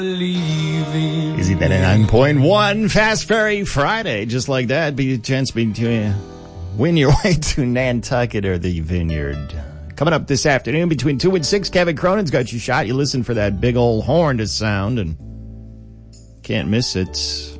Easy 99.1 Fast Ferry Friday. Just like that, be a chance to win your way to Nantucket or the Vineyard. Coming up this afternoon between 2 and 6, Kevin Cronin's got you shot. You listen for that big old horn to sound and can't miss it.